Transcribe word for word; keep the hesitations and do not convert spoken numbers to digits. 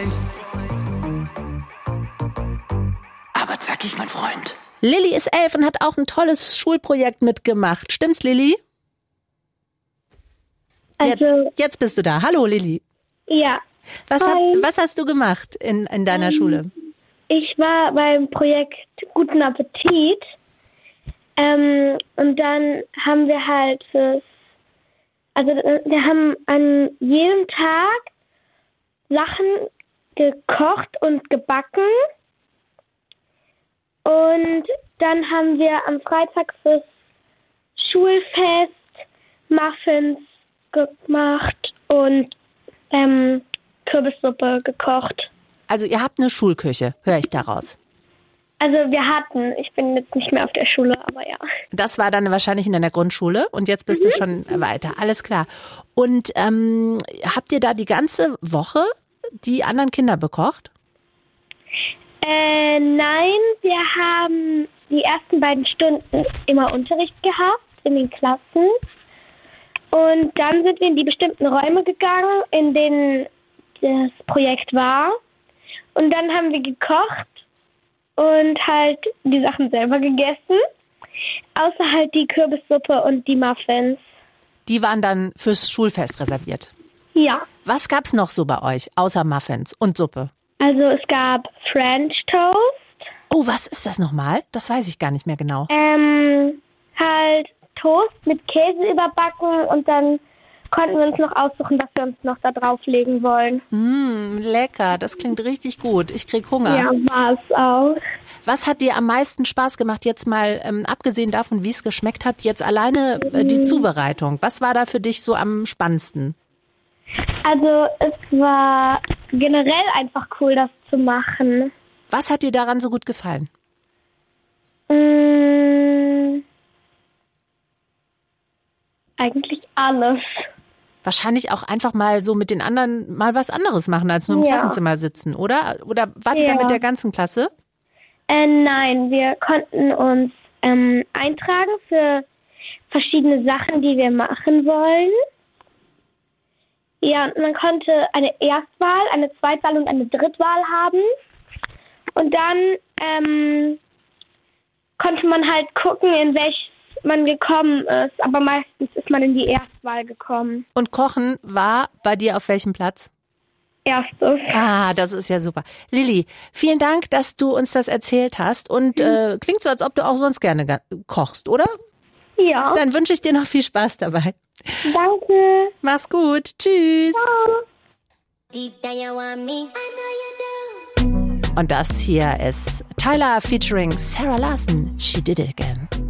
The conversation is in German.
Freund. Aber zackig, mein Freund. Lilly ist elf und hat auch ein tolles Schulprojekt mitgemacht. Stimmt's, Lilly? Also, Jetzt, jetzt bist du da. Hallo, Lilly. ja. Was, hat, Hi. was hast du gemacht in, in deiner Ähm, Schule? Ich war beim Projekt Guten Appetit. Ähm, und dann haben wir halt fürs, also wir haben an jedem Tag Sachen gekocht und gebacken. Und dann haben wir am Freitag fürs Schulfest Muffins gemacht und ähm, Kürbissuppe gekocht. Also ihr habt eine Schulküche, höre ich daraus. Also wir hatten, ich bin jetzt nicht mehr auf der Schule, aber ja. Das war dann wahrscheinlich in deiner Grundschule und jetzt bist Mhm. du schon weiter. Alles klar. Und ähm, habt ihr da die ganze Woche die anderen Kinder bekocht? Äh, nein, wir haben die ersten beiden Stunden immer Unterricht gehabt in den Klassen. Und dann sind wir in die bestimmten Räume gegangen, in denen das Projekt war. Und dann haben wir gekocht und halt die Sachen selber gegessen. Außer halt die Kürbissuppe und die Muffins. Die waren dann fürs Schulfest reserviert. Ja, Was gab's noch so bei euch, außer Muffins und Suppe? also es gab French Toast. Oh, was ist das nochmal? Das weiß ich gar nicht mehr genau. Ähm, halt Toast mit Käse überbacken und dann konnten wir uns noch aussuchen, was wir uns noch da drauflegen wollen. Mm, lecker, das klingt richtig gut. Ich krieg Hunger. Ja, war es auch. Was hat dir am meisten Spaß gemacht, jetzt mal ähm, abgesehen davon, wie es geschmeckt hat, jetzt alleine äh, die Zubereitung? Was war da für dich so am spannendsten? Also es war generell einfach cool, das zu machen. Was hat dir daran so gut gefallen? Mm, eigentlich alles. Wahrscheinlich auch einfach mal so mit den anderen mal was anderes machen, als nur im Ja. Klassenzimmer sitzen, oder? Oder wart ihr da Ja. mit der ganzen Klasse? Äh, nein, wir konnten uns ähm, eintragen für verschiedene Sachen, die wir machen wollen. Ja, und man konnte eine Erstwahl, eine Zweitwahl und eine Drittwahl haben. Und dann ähm, konnte man halt gucken, in welches man gekommen ist. Aber meistens ist man in die Erstwahl gekommen. Und Kochen war bei dir auf welchem Platz? Erstes. Ah, das ist ja super. Lilly, vielen Dank, dass du uns das erzählt hast. Und äh, klingt so, als ob du auch sonst gerne ga- kochst, oder? Ja, Dann wünsche ich dir noch viel Spaß dabei. danke. Mach's gut. Tschüss. Deep down you want me, I know you do. Und das hier ist Tyler featuring Sarah Larson. She did it again.